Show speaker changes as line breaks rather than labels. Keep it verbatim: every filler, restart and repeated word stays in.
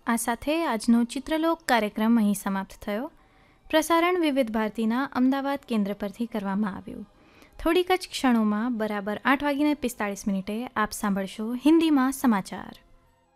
આ સાથે આજનો ચિત્રલોક કાર્યક્રમ અહીં સમાપ્ત થયો. પ્રસારણ વિવિધ ભારતીના અમદાવાદ કેન્દ્ર પરથી કરવામાં આવ્યું. થોડીક જ ક્ષણોમાં બરાબર આઠ વાગીને પિસ્તાળીસ મિનિટે આપ સાંભળશો હિન્દીમાં સમાચાર.